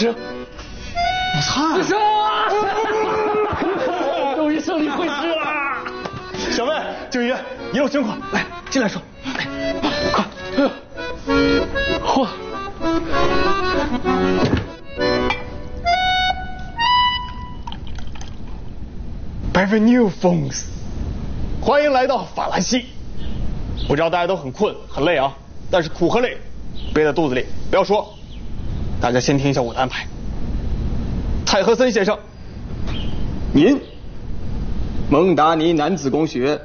吃。 我操！ 死啊！终于胜利会师了！ 小魏、静怡，一路辛苦，来进来说。来，快！ 嚯 ！Bienvenue, folks！ 欢迎来到法兰西。我知道大家都很困很累啊，但是苦和累憋在肚子里，不要说。大家先听一下我的安排。蔡和森先生，您，蒙达尼男子公学。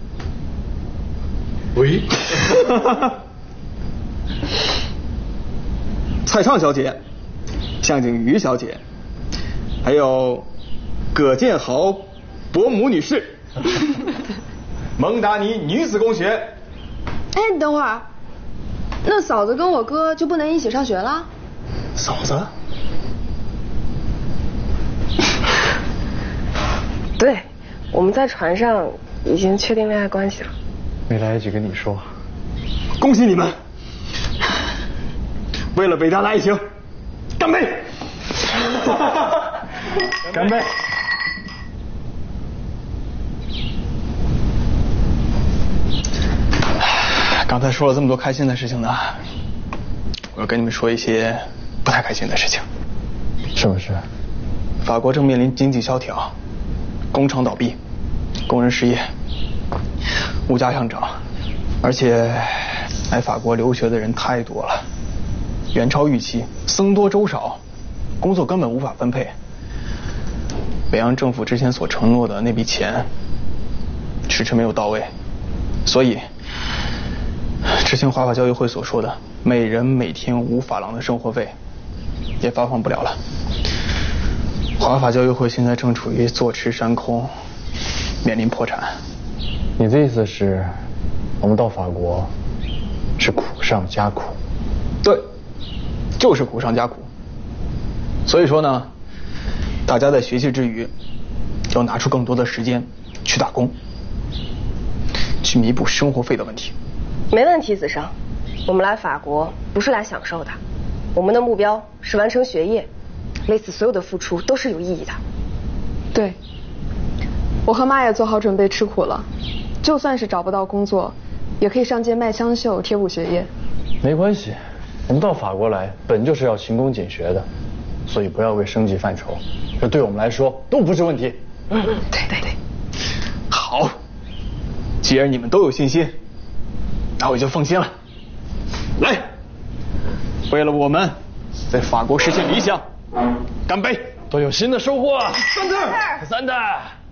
喂。蔡畅小姐，向景瑜小姐，还有葛建豪伯母女士。蒙达尼女子公学。 哎，你等会儿，那嫂子跟我哥就不能一起上学了？ 嫂子？ 对，我们在船上已经确定恋爱关系了。 没来得及跟你说。 恭喜你们！为了伟大的爱情，干杯！干杯！刚才说了这么多开心的事情呢，我要跟你们说一些不太开心的事情。 什么事？ 法国正面临经济萧条，工厂倒闭，工人失业，物价上涨，而且来法国留学的人太多了，远超预期，僧多粥少，工作根本无法分配。北洋政府之前所承诺的那笔钱迟迟没有到位，所以执行华法交易会所说的每人每天5法郎的生活费也发放不了了。华法交易会现在正处于坐吃山空，面临破产。 你的意思是，我们到法国是苦上加苦？ 对，就是苦上加苦。所以说呢，大家在学习之余，要拿出更多的时间去打工，去弥补生活费的问题。 没问题，子生，我们来法国不是来享受的，我们的目标是完成学业，为此所有的付出都是有意义的。 对，我和妈也做好准备吃苦了，就算是找不到工作，也可以上街卖枪绣贴补学业。 没关系，我们到法国来本就是要勤工俭学的，所以不要为生计犯愁，这对我们来说都不是问题。 对对对。 好，既然你们都有信心，那我就放心了。来，为了我们在法国实现理想，干杯！ 都有新的收获啊！ 三字。